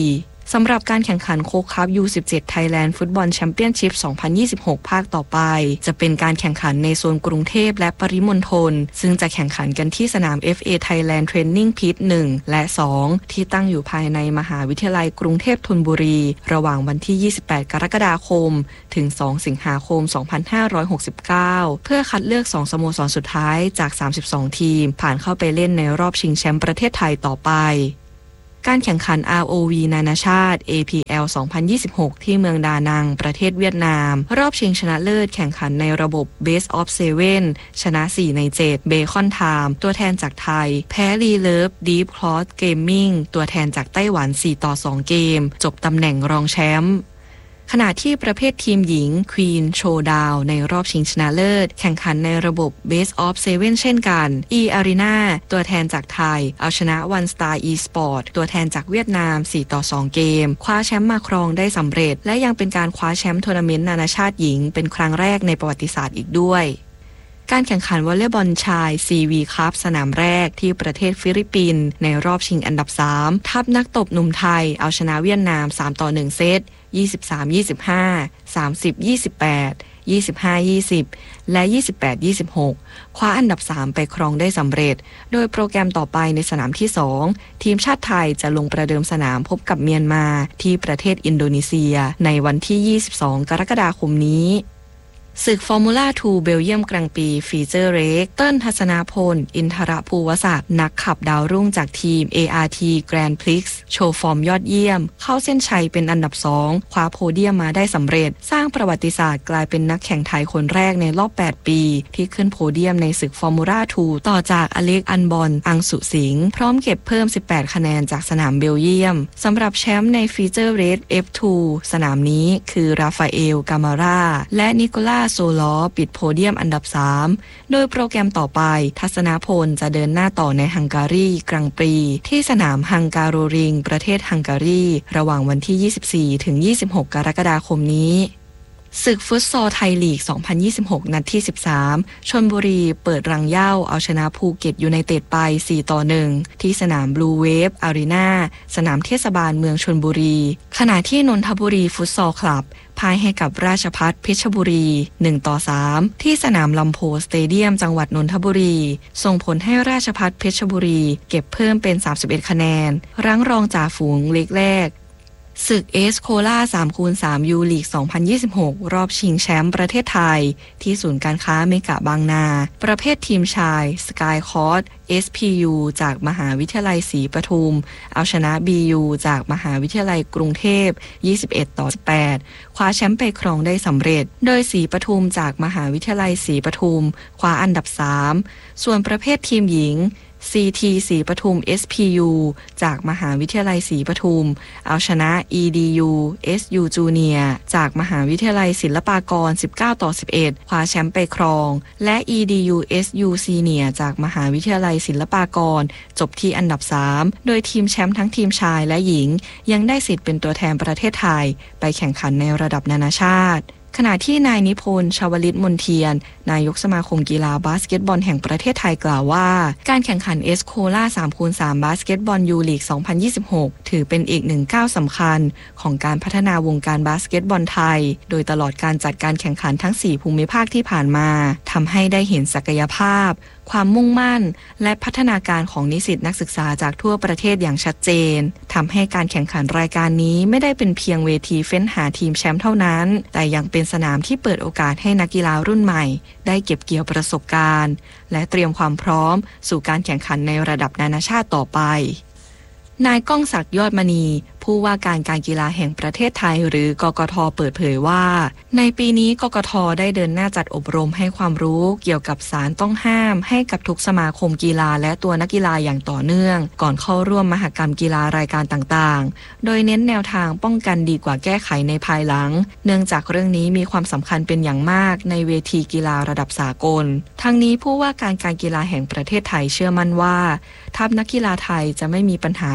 สำหรับการแข่งขันโค้กคัพ ยู สิบเจ็ด Thailand Football Championship สองพันยี่สิบหก ภาคต่อไปจะเป็นการแข่งขันในโซนกรุงเทพและปริมณฑลซึ่งจะแข่งขันกันที่สนาม เอฟ เอ Thailand Training Pit หนึ่ง และ สอง ที่ตั้งอยู่ภายในมหาวิทยาลัยกรุงเทพธนบุรีระหว่างวันที่ ยี่สิบแปด กรกฎาคมถึง สอง สิงหาคม สองพันห้าร้อยหกสิบเก้า เพื่อคัดเลือก สอง สโมสรสุดท้ายจาก สามสิบสอง ทีมผ่านเข้าไปเล่นในรอบชิงแชมป์ประเทศไทยต่อไปการแข่งขัน อาร์ โอ วี นานาชาติ เอ พี แอล สองพันยี่สิบหก ที่เมืองดานังประเทศเวียดนามรอบชิงชนะเลิศแข่งขันในระบบ Best of เซเว่น ชนะ สี่ ใน เจ็ด เบคอนไทม์ตัวแทนจากไทยแพ้รีเลิฟ Deep Cross Gaming ตัวแทนจากไต้หวัน สี่ ต่อ สอง เกมจบตำแหน่งรองแชมป์ขณะที่ประเภททีมหญิง Queen Showdown ในรอบชิงชนะเลิศแข่งขันในระบบ Best of เซเว่น เช่นกัน E-Arena ตัวแทนจากไทยเอาชนะ One Star Esport ตัวแทนจากเวียดนาม สี่ ต่อ สอง เกมคว้าแชมป์มาครองได้สำเร็จและยังเป็นการคว้าแชมป์ทัวร์นาเมนต์นานาชาติหญิงเป็นครั้งแรกในประวัติศาสตร์อีกด้วยการแข่งขันวอลเลย์บอลชาย ซี วี คัพ สนามแรกที่ประเทศฟิลิปปินส์ในรอบชิงอันดับ สาม ทัพนักตบหนุ่มไทยเอาชนะเวียดนาม สาม ต่อ หนึ่ง เซต ยี่สิบสาม ยี่สิบห้า สามสิบ ยี่สิบแปด ยี่สิบห้า ยี่สิบ และ ยี่สิบแปด ยี่สิบหก คว้าอันดับ สาม ไปครองได้สำเร็จโดยโปรแกรมต่อไปในสนามที่ สอง ทีมชาติไทยจะลงประเดิมสนามพบกับเมียนมาที่ประเทศอินโดนีเซียในวันที่ ยี่สิบสอง กรกฎาคมนี้ศึกฟอร์มูล่าทูเบลเยียมกลางปีฟีเจอร์เรกเติ้ลทัศนาพลอินทรภูวศักดิ์นักขับดาวรุ่งจากทีม เอ อาร์ ที Grand Prix โชว์ฟอร์มยอดเยี่ยมเข้าเส้นชัยเป็นอันดับสองคว้าโพเดียมมาได้สำเร็จสร้างประวัติศาสตร์กลายเป็นนักแข่งไทยคนแรกในรอบแปดปีที่ขึ้นโพเดียมในศึกฟอร์มูล่าทูต่อจากอเล็กอันบอนอังสุสิงห์พร้อมเก็บเพิ่มสิบแปดคะแนนจากสนามเบลเยียมสำหรับแชมป์ในฟีเจอร์เรก เอฟ ทู สนามนี้คือราฟาเอลกามาราและนิโคลัสโซลอปิดโพเดียมอันดับ สาม โดยโปรแกรมต่อไปทัศนพลจะเดินหน้าต่อในฮังการีกรังปรีที่สนามฮังการโรริงประเทศฮังการีระหว่างวันที่ ยี่สิบสี่ ถึง ยี่สิบหก กรกฎาคมนี้ศึกฟุตซอลไทยลีก สองพันยี่สิบหก นัดที่ สิบสาม ชลบุรีเปิดรังเหย้าเอาชนะภูเก็ตยูไนเต็ดไป สี่ ต่อ หนึ่ง ที่สนามบลูเวฟอารีนาสนามเทศบาลเมืองชลบุรีขณะที่นนทบุรีฟุตซอลคลับพ่ายให้กับราชภัฏเพชรบุรี หนึ่ง ต่อ สาม ที่สนามลำโพสเตเดียมจังหวัดนนทบุรีส่งผลให้ราชภัฏเพชรบุรีเก็บเพิ่มเป็น สามสิบเอ็ด คะแนนรั้งรองจ่าฝูงเล็กแรกศึกเอสโคล่า สาม คูณ สาม ยูลีก สองพันยี่สิบหก รอบชิงแชมป์ประเทศไทยที่ศูนย์การค้าเมกะบางนาประเภททีมชายสกายคอร์ส เอส พี ยู จากมหาวิทยาลัยศรีปทุมเอาชนะ บี ยู จากมหาวิทยาลัยกรุงเทพ ยี่สิบเอ็ด ต่อ สิบแปด คว้าแชมป์ไปครองได้สำเร็จโดยศรีปทุมจากมหาวิทยาลัยศรีปทุมคว้าอันดับ สาม ส่วนประเภททีมหญิงซี ที ศรีปทุม เอส พี ยู จากมหาวิทยาลัยศรีปทุมเอาชนะ อี ดี ยู เอส ยู Junior จากมหาวิทยาลัยศิลปากร สิบเก้า ต่อ สิบเอ็ด คว้าแชมป์ไปครองและ อี ดี ยู เอส ยู Senior จากมหาวิทยาลัยศิลปากรจบที่อันดับ สาม โดยทีมแชมป์ทั้งทีมชายและหญิงยังได้สิทธิ์เป็นตัวแทนประเทศไทยไปแข่งขันในระดับนานาชาติขณะที่นายนิพนธ์ชวลิตมนเทียนนายกสมาคมกีฬาบาสเกตบอลแห่งประเทศไทยกล่าวว่าการแข่งขันเอสโคล่า สาม คูณ สาม บาสเกตบอลยูลีก สองพันยี่สิบหก ถือเป็นอีกหนึ่งก้าวสำคัญของการพัฒนาวงการบาสเกตบอลไทยโดยตลอดการจัดการแข่งขันทั้ง สี่ ภูมิภาคที่ผ่านมาทำให้ได้เห็นศักยภาพความมุ่งมั่นและพัฒนาการของนิสิตนักศึกษาจากทั่วประเทศอย่างชัดเจนทำให้การแข่งขันรายการนี้ไม่ได้เป็นเพียงเวทีเฟ้นหาทีมแชมป์เท่านั้นแต่ยังเป็นสนามที่เปิดโอกาสให้นักกีฬารุ่นใหม่ได้เก็บเกี่ยวประสบการณ์และเตรียมความพร้อมสู่การแข่งขันในระดับนานาชาติต่อไปนายก้องศักดิ์ยอดมณีผู้ว่าการการกีฬาแห่งประเทศไทยหรือกกท.เปิดเผยว่าในปีนี้กกท.ได้เดินหน้าจัดอบรมให้ความรู้เกี่ยวกับสารต้องห้ามให้กับทุกสมาคมกีฬาและตัวนักกีฬาอย่างต่อเนื่องก่อนเข้าร่วมมหกรรมกีฬารายการต่างๆโดยเน้นแนวทางป้องกันดีกว่าแก้ไขในภายหลังเนื่องจากเรื่องนี้มีความสำคัญเป็นอย่างมากในเวทีกีฬาระดับสากลทั้งนี้ผู้ว่าการการกีฬาแห่งประเทศไทยเชื่อมั่นว่าทัพนักกีฬาไทยจะไม่มีปัญหา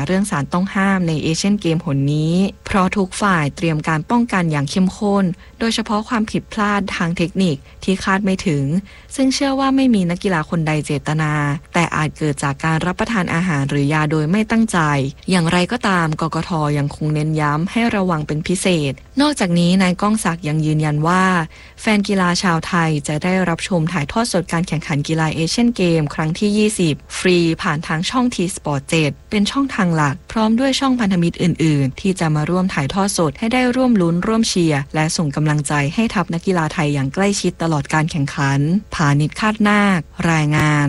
เรื่องสารต้องห้ามในเอเชียนเกมหนนี้เพราะทุกฝ่ายเตรียมการป้องกันอย่างเข้มข้นโดยเฉพาะความผิดพลาดทางเทคนิคที่คาดไม่ถึงซึ่งเชื่อว่าไม่มีนักกีฬาคนใดเจตนาแต่อาจเกิดจากการรับประทานอาหารหรือยาโดยไม่ตั้งใจอย่างไรก็ตามกกท.ยังคงเน้นย้ำให้ระวังเป็นพิเศษนอกจากนี้นายก้องศักดิ์ยังยืนยันว่าแฟนกีฬาชาวไทยจะได้รับชมถ่ายทอดสดการแข่งขันกีฬาเอเชียนเกมครั้งที่ยี่สิบฟรีผ่านทางช่อง ที สปอร์ต เจ็ดเป็นช่องทางหลักพร้อมด้วยช่องพันธมิตรอื่นๆที่จะมาร่วมถ่ายทอดสดให้ได้ร่วมลุ้นร่วมเชียร์และส่งกำลังใจให้ทัพนักกีฬาไทยอย่างใกล้ชิดตลอดการแข่งขันผานิชคาดนาครายงาน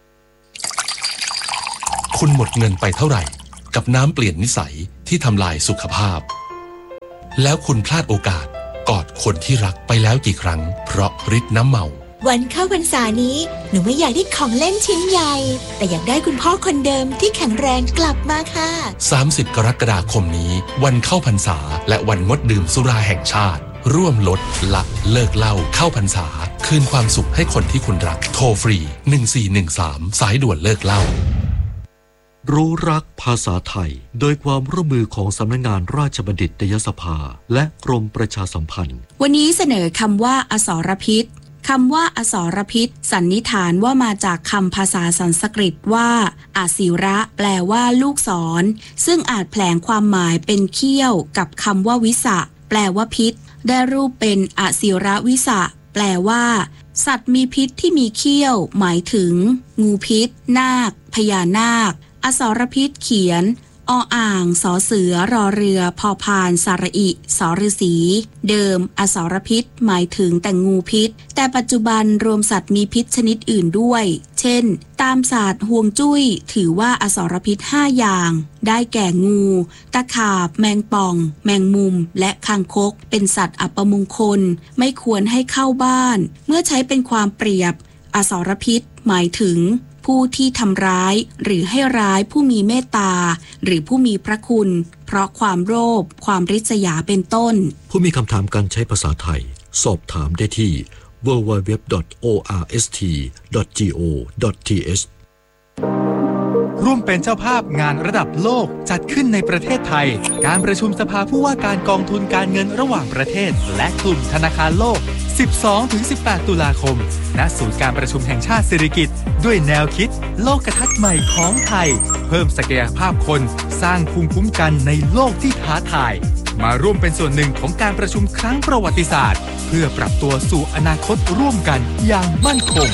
คุณหมดเงินไปเท่าไหร่กับน้ำเปลี่ยนนิสัยที่ทำลายสุขภาพแล้วคุณพลาดโอกาสกอดคนที่รักไปแล้วกี่ครั้งเพราะฤทธิ์น้ำเมาวันเข้าพรรษานี้หนูไม่อยากได้ของเล่นชิ้นใหญ่แต่อยากได้คุณพ่อคนเดิมที่แข็งแรงกลับมาค่ะสามสิบกรกฎาคมนี้วันเข้าพรรษาและวันงดดื่มสุราแห่งชาติร่วมลดละเลิกเหล้าเข้าพรรษาคืนความสุขให้คนที่คุณรักโทรฟรีหนึ่งสี่หนึ่งสามสายด่วนเลิกเหล้ารู้รักภาษาไทยโดยความร่วมมือของสำนักงานราชบัณฑิตยสภาและกรมประชาสัมพันธ์วันนี้เสนอคำว่าอสรพิษคำว่าอสรพิษสันนิษฐานว่ามาจากคำภาษาสันสกฤตว่าอาศิระแปลว่าลูกศรซึ่งอาจแผลงความหมายเป็นเขี้ยวกับคำว่าวิสะแปลว่าพิษได้รูปเป็นอาศิระวิสะแปลว่าสัตว์มีพิษที่มีเขี้ยวหมายถึงงูพิษนาคพญานาคอสรพิษเขียนออ่างสอเสือรอเรือพอพานสระอิสอฤษีเดิมอสรพิษหมายถึงแต่งูพิษแต่ปัจจุบันรวมสัตว์มีพิษชนิดอื่นด้วยเช่นตามศาสตร์ฮวงจุ้ยถือว่าอสรพิษห้าอย่างได้แก่งูตะขาบแมงป่องแมงมุมและคางคกเป็นสัตว์อัปมงคลไม่ควรให้เข้าบ้านเมื่อใช้เป็นความเปรียบอสรพิษหมายถึงผู้ที่ทำร้ายหรือให้ร้ายผู้มีเมตตาหรือผู้มีพระคุณเพราะความโลภความริษยาเป็นต้นผู้มีคำถามการใช้ภาษาไทยสอบถามได้ที่ ดับเบิลยู ดับเบิลยู ดับเบิลยู ดอท โอ อาร์ เอส ที ดอท จี โอ ดอท ที เอชร่วมเป็นเจ้าภาพงานระดับโลกจัดขึ้นในประเทศไทยการประชุมสภาผู้ว่าการกองทุนการเงินระหว่างประเทศและกลุ่มธนาคารโลก สิบสองถึงสิบแปด ตุลาคมณศูนย์การประชุมแห่งชาติสิริกิติ์ด้วยแนวคิดโลกทัศน์ใหม่ของไทยเพิ่มศักยภาพคนสร้างภูมิคุ้มกันในโลกที่ท้าทายมาร่วมเป็นส่วนหนึ่งของการประชุมครั้งประวัติศาสตร์เพื่อปรับตัวสู่อนาคตร่วมกันอย่างมั่นคง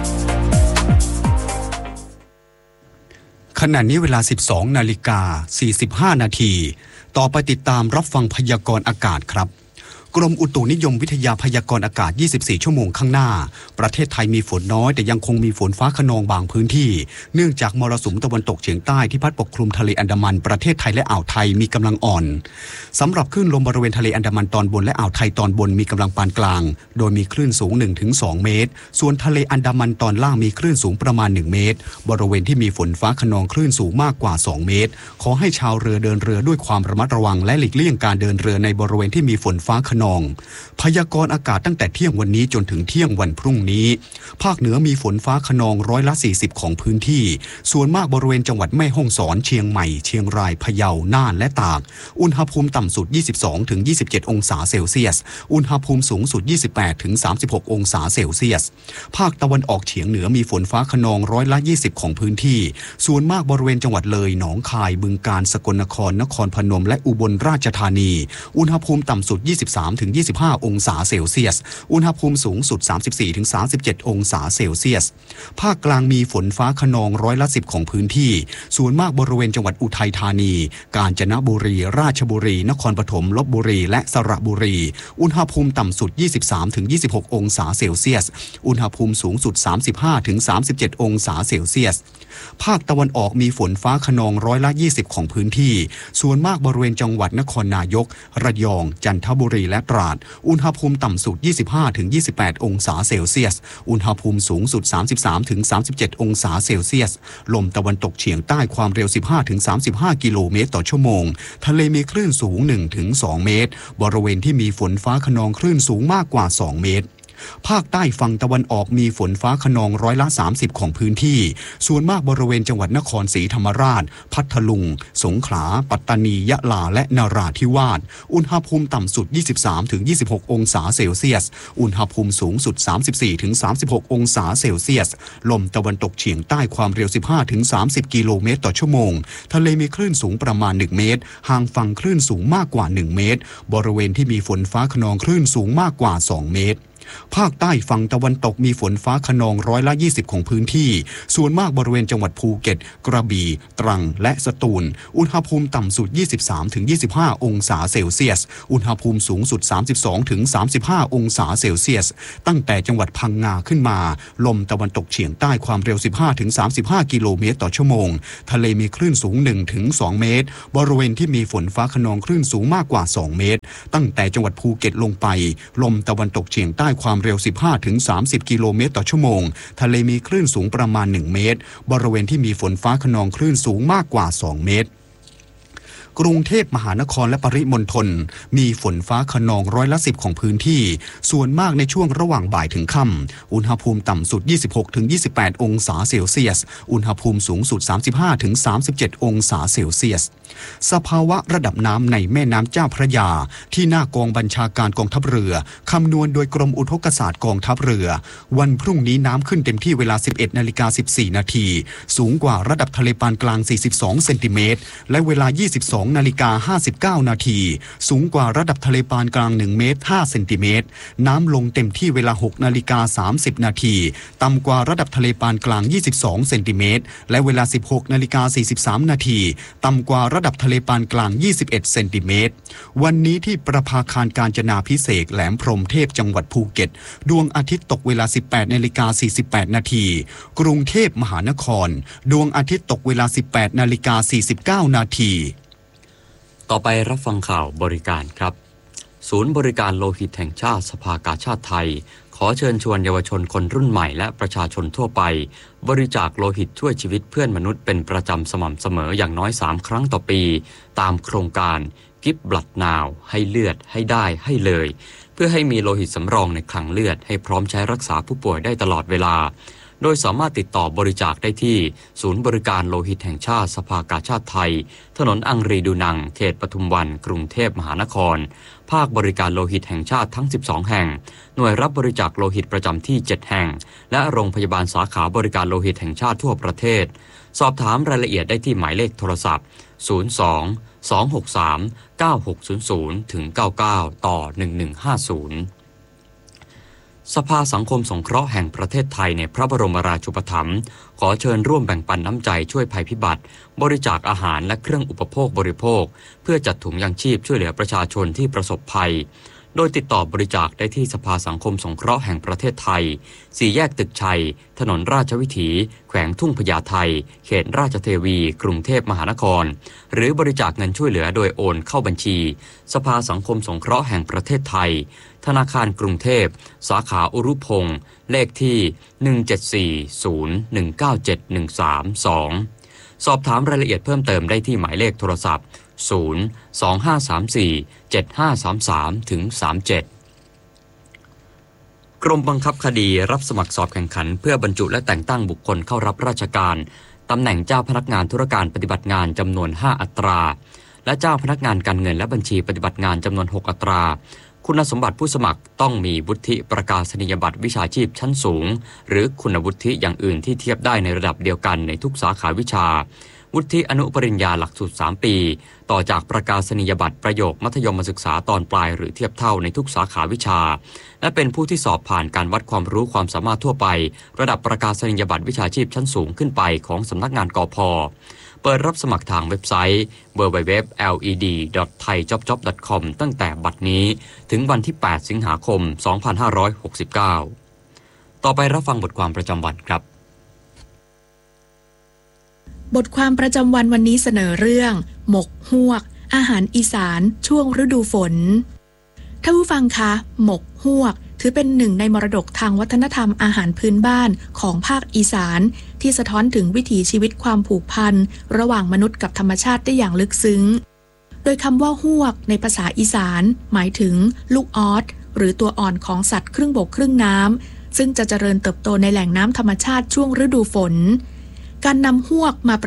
ขณะนี้เวลา สิบสองนาฬิกาสี่สิบห้า นาทีต่อไปติดตามรับฟังพยากรณ์อากาศครับกรมอุตุนิยมวิทยาพยากรณ์อากาศยี่สิบสี่ชั่วโมงข้างหน้าประเทศไทยมีฝนน้อยแต่ยังคงมีฝนฟ้าคะนองบางพื้นที่เนื่องจากมรสุมตะวันตกเฉียงใต้ที่พัดปกคลุมทะเลอันดามันประเทศไทยและอ่าวไทยมีกำลังอ่อนสำหรับคลื่นลมบริเวณทะเลอันดามันตอนบนและอ่าวไทยตอนบนมีกำลังปานกลางโดยมีคลื่นสูง หนึ่งถึงสอง เมตรส่วนทะเลอันดามันตอนล่างมีคลื่นสูงประมาณหนึ่งเมตรบริเวณที่มีฝนฟ้าคะนองคลื่นสูงมากกว่าสองเมตรขอให้ชาวเรือเดินเรือด้วยความระมัดระวังและหลีกเลี่ยงการเดินเรือในบริเวณที่มีฝนฟ้าคะนองพยากรณ์อากาศตั้งแต่เที่ยงวันนี้จนถึงเที่ยงวันพรุ่งนี้ภาคเหนือมีฝนฟ้าคะนองร้อยละสี่สิบของพื้นที่ส่วนมากบริเวณจังหวัดแม่ฮ่องสอนเชียงใหม่เชียงรายพะเยาน่านและตากอุณหภูมิต่ำสุด ยี่สิบสองถึงยี่สิบเจ็ด องศาเซลเซียสอุณหภูมิสูงสุด ยี่สิบแปดถึงสามสิบหก องศาเซลเซียสภาคตะวันออกเฉียงเหนือมีฝนฟ้าคะนองร้อยละยี่สิบของพื้นที่ส่วนมากบริเวณจังหวัดเลยหนองคายบึงกาฬสกลนครนครพนมและอุบลราชธานีอุณหภูมิต่ำสุด ยี่สิบสามถึงยี่สิบห้า องศาเซลเซียสอุณหภูมิสูงสุด สามสิบสี่ถึงสามสิบเจ็ด องศาเซลเซียสภาคกลางมีฝนฟ้าคะนองร้อยละสิบของพื้นที่ส่วนมากบริเวณจังหวัดอุทัยธานีกาญจนบุรีราชบุรีนครปฐมลพบุรีและสระบุรีอุณหภูมิต่ำสุด ยี่สิบสามถึงยี่สิบหก องศาเซลเซียสอุณหภูมิสูงสุด สามสิบห้าถึงสามสิบเจ็ด องศาเซลเซียสภาคตะวันออกมีฝนฟ้าคะนองร้อยละยี่สิบของพื้นที่ส่วนมากบริเวณจังหวัดนครนายกระยองจันทบุรีและตราดอุณหภูมิต่ำสุด ยี่สิบห้าถึงยี่สิบแปด องศาเซลเซียสอุณหภูมิสูงสุด สามสิบสามถึงสามสิบเจ็ด องศาเซลเซียสลมตะวันตกเฉียงใต้ความเร็ว สิบห้าถึงสามสิบห้า กิโลเมตรต่อชั่วโมงทะเลมีคลื่นสูง หนึ่งถึงสอง เมตรบริเวณที่มีฝนฟ้าคะนองคลื่นสูงมากกว่าสองเมตรภาคใต้ฝั่งตะวันออกมีฝนฟ้าคะนองร้อยละสามสิบของพื้นที่ส่วนมากบริเวณจังหวัดนครศรีธรรมราชพัทลุงสงขลาปัตตานียะลาและนราธิวาสอุณหภูมิต่ำสุด ยี่สิบสามถึงยี่สิบหก องศาเซลเซียสอุณหภูมิสูงสุด สามสิบสี่ถึงสามสิบหก องศาเซลเซียสลมตะวันตกเฉียงใต้ความเร็ว สิบห้าถึงสามสิบ กิโลเมตรต่อชั่วโมงทะเลมีคลื่นสูงประมาณหนึ่งเมตรห่างฝั่งคลื่นสูงมากกว่าหนึ่งเมตรบริเวณที่มีฝนฟ้าคะนองคลื่นสูงมากกว่าสองเมตรภาคใต้ฝั่งตะวันตกมีฝนฟ้าคะนองร้อยละยี่สิบของพื้นที่ส่วนมากบริเวณจังหวัดภูเก็ตกระบี่ตรังและสตูลอุณหภูมิต่ำสุด ยี่สิบสามถึงยี่สิบห้า องศาเซลเซียสอุณหภูมิสูงสุด สามสิบสองถึงสามสิบห้า องศาเซลเซียสตั้งแต่จังหวัดพังงาขึ้นมาลมตะวันตกเฉียงใต้ความเร็ว สิบห้าถึงสามสิบห้า กิโลเมตรต่อชั่วโมงทะเลมีคลื่นสูง หนึ่งถึงสอง เมตรบริเวณที่มีฝนฟ้าคะนองคลื่นสูงมากกว่าสองเมตรตั้งแต่จังหวัดภูเก็ตลงไปลมตะวันตกเฉียงใต้ความเร็วสิบห้าถึงสามสิบ กิโลเมตรต่อชั่วโมงทะเลมีคลื่นสูงประมาณหนึ่งเมตรบริเวณที่มีฝนฟ้าคะนองคลื่นสูงมากกว่าสองเมตรกรุงเทพมหานครและปริมณฑลมีฝนฟ้าคะนองร้อยละสิบของพื้นที่ส่วนมากในช่วงระหว่างบ่ายถึงค่ำอุณหภูมิต่ำสุด ยี่สิบหกถึงยี่สิบแปด องศาเซลเซียสอุณหภูมิสูงสุด สามสิบห้าถึงสามสิบเจ็ด องศาเซลเซียสสภาวะระดับน้ำในแม่น้ำเจ้าพระยาที่หน้ากองบัญชาการกองทัพเรือคำนวณโดยกรมอุทกศาสตร์กองทัพเรือวันพรุ่งนี้น้ำขึ้นเต็มที่เวลา สิบเอ็ดนาฬิกาสิบสี่ นาทีสูงกว่าระดับทะเลปานกลางสี่สิบสองเซนติเมตรและเวลา ยี่สิบสองนาฬิกาห้าสิบเก้า นาทีสูงกว่าระดับทะเลปานกลางหนึ่งเมตรห้าเซนติเมตรน้ำลงเต็มที่เวลา หกนาฬิกาสามสิบ นาทีต่ำกว่าระดับทะเลปานกลางยี่สิบสองเซนติเมตรและเวลา สิบหกนาฬิกาสี่สิบสาม นาทีต่ำกว่าระดับทะเลปานกลางยี่สิบเอ็ดเซนติเมตรวันนี้ที่ประภาคารกาญจนาภิเษกแหลมพรหมเทพจังหวัดภูเก็ตดวงอาทิตย์ตกเวลา สิบแปดนาฬิกาสี่สิบแปด นาทีกรุงเทพมหานครดวงอาทิตย์ตกเวลา สิบแปดนาฬิกาสี่สิบเก้า นาทีต่อไปรับฟังข่าวบริการครับศูนย์บริการโลหิตแห่งชาติสภากาชาดไทยขอเชิญชวนเยาวชนคนรุ่นใหม่และประชาชนทั่วไปบริจาคโลหิตช่วยชีวิตเพื่อนมนุษย์เป็นประจำสม่ำเสมออย่างน้อยสามครั้งต่อปีตามโครงการ Give Blood Now ให้เลือดให้ได้ให้เลยเพื่อให้มีโลหิตสำรองในคลังเลือดให้พร้อมใช้รักษาผู้ป่วยได้ตลอดเวลาโดยสามารถติดต่อบริจาคได้ที่ศูนย์บริการโลหิตแห่งชาติสภากาชาดไทยถนนอังรีดูนังเขตปทุมวันกรุงเทพมหานครภาคบริการโลหิตแห่งชาติทั้งสิบสองแห่งหน่วยรับบริจาคโลหิตประจำที่เจ็ดแห่งและโรงพยาบาลสาขาบริการโลหิตแห่งชาติทั่วประเทศสอบถามรายละเอียดได้ที่หมายเลขโทรศัพท์ศูนย์ สอง สอง หก สาม เก้า หก ศูนย์ ศูนย์ ถึง เก้าเก้า ต่อ หนึ่ง หนึ่ง ห้า ศูนย์สภาสังคมสงเคราะห์แห่งประเทศไทยในพระบรมราชูปถัมภ์ขอเชิญร่วมแบ่งปันน้ำใจช่วยภัยพิบัติบริจาคอาหารและเครื่องอุปโภคบริโภคเพื่อจัดถุงยังชีพช่วยเหลือประชาชนที่ประสบภัยโดยติดต่อบริจาคได้ที่สภาสังคมสงเคราะห์แห่งประเทศไทยสี่แยกตึกชัยถนนราชวิถีแขวงทุ่งพญาไทเขตราชเทวีกรุงเทพมหานครหรือบริจาคเงินช่วยเหลือโดยโอนเข้าบัญชีสภาสังคมสงเคราะห์แห่งประเทศไทยธนาคารกรุงเทพสาขาอุรุพงศ์เลขที่หนึ่ง เจ็ด สี่ ศูนย์ หนึ่ง เก้า เจ็ด หนึ่ง สาม สองสอบถามรายละเอียดเพิ่มเติมได้ที่หมายเลขโทรศัพท์ศูนย์ สอง ห้า สาม สี่ เจ็ด ห้า สาม สาม ถึง สามสิบเจ็ดกรมบังคับคดีรับสมัครสอบแข่งขันเพื่อบรรจุและแต่งตั้งบุคคลเข้ารับราชการตำแหน่งเจ้าพนักงานธุรการปฏิบัติงานจำนวนห้าอัตราและเจ้าพนักงานการเงินและบัญชีปฏิบัติงานจำนวนหกอัตราคุณสมบัติผู้สมัครต้องมีวุฒิประกาศนียบัตรวิชาชีพชั้นสูงหรือคุณวุฒิอย่างอื่นที่เทียบได้ในระดับเดียวกันในทุกสาขาวิชาวุฒิอนุปริญญาหลักสูตรสามปีต่อจากประกาศนียบัตรประโยคมัธยมศึกษาตอนปลายหรือเทียบเท่าในทุกสาขาวิชาและเป็นผู้ที่สอบผ่านการวัดความรู้ความสามารถทั่วไประดับประกาศนียบัตรวิชาชีพชั้นสูงขึ้นไปของสำนักงานกพ.เปิดรับสมัครทางเว็บไซต์ ดับเบิลยู ดับเบิลยู ดับเบิลยู ดอท แอล อี ดี ดอท ไทย จ็อบ จ็อบ ดอท คอม ตั้งแต่บัดนี้ถึงวันที่แปดสิงหาคมสองพันห้าร้อยหกสิบเก้าต่อไปรับฟังบทความประจำวันครับบทความประจำวันวันนี้เสนอเรื่องหมกฮวกอาหารอีสานช่วงฤดูฝนท่านผู้ฟังคะหมกฮวกถือเป็นหนึ่งในมรดกทางวัฒนธรรมอาหารพื้นบ้านของภาคอีสานที่สะท้อนถึงวิถีชีวิตความผูกพันระหว่างมนุษย์กับธรรมชาติได้อย่างลึกซึ้งโดยคำว่าฮวกในภาษาอีสานหมายถึงลูกออสหรือตัวอ่อนของสัตว์ครึ่งบกครึ่งน้ำซึ่งจะเจริญเติบโตในแหล่งน้ำธรรมชาติช่วงฤดูฝนการนำฮวกมา